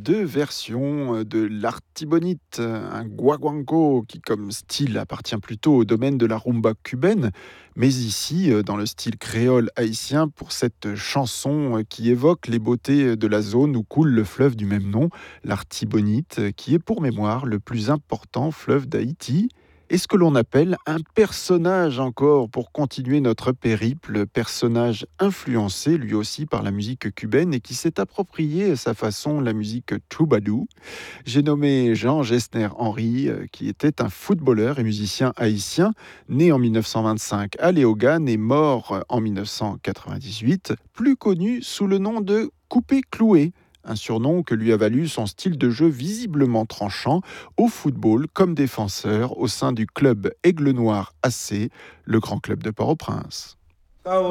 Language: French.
deux versions de l'artibonite, un guaguancó qui comme style appartient plutôt au domaine de la rumba cubaine, mais ici dans le style créole haïtien pour cette chanson qui évoque les beautés de la zone où coule le fleuve du même nom, l'artibonite, qui est pour mémoire le plus important fleuve d'Haïti et ce que l'on appelle un personnage encore pour continuer notre périple, personnage influencé lui aussi par la musique cubaine et qui s'est approprié à sa façon la musique troubadour. J'ai nommé Jean Gessner Henry, qui était un footballeur et musicien haïtien, né en 1925 à Léogane et mort en 1998, plus connu sous le nom de Coupé Cloué, un surnom que lui a valu son style de jeu visiblement tranchant au football comme défenseur au sein du club Aigle Noir AC, le grand club de Port-au-Prince.